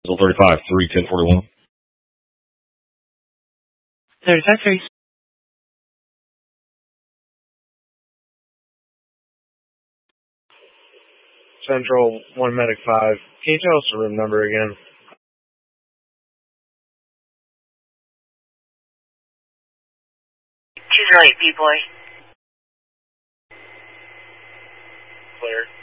35, 31041. 35-3. Central 1 Medic 5. Can you tell us the room number again? Choose your late, B-boy. Clear.